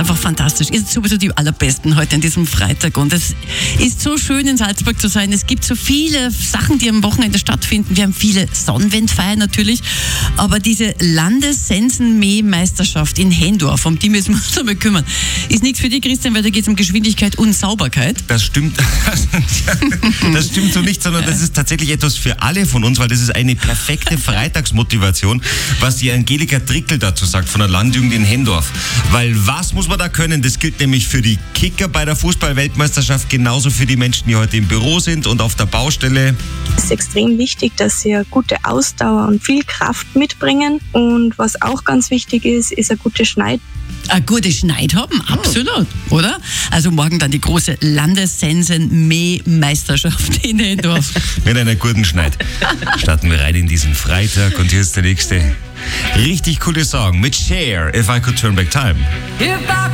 einfach fantastisch. Ihr seid sowieso die Allerbesten heute an diesem Freitag und es ist so schön in Salzburg zu sein. Es gibt so viele Sachen, die am Wochenende stattfinden. Wir haben viele Sonnenwendfeiern natürlich, aber diese Landessensenmäh-Meisterschaft in Hendorf, um die müssen wir uns einmal kümmern, ist nichts für dich, Christian, weil da geht es um Geschwindigkeit und Sauberkeit. Das stimmt. Das stimmt so nicht, sondern das ist tatsächlich etwas für alle von uns, weil das ist eine perfekte Freitagsmotivation, was die Angelika Trickel dazu sagt von der Landjugend in Hendorf. Weil was muss man da können? Das gilt nämlich für die Kicker bei der Fußball-Weltmeisterschaft, genauso für die Menschen, die heute im Büro sind und auf der Baustelle. Es ist extrem wichtig, dass sie eine gute Ausdauer und viel Kraft mitbringen. Und was auch ganz wichtig ist eine gute Schneid. Eine gute Schneid haben, absolut, oder? Also morgen dann die große Landessensen-Mäh-Meisterschaft in Hendorf. Mit einer guten Schneid starten wir rein in diesen Freitag und hier ist der nächste richtig coole Song mit Cher, If I Could Turn Back Time.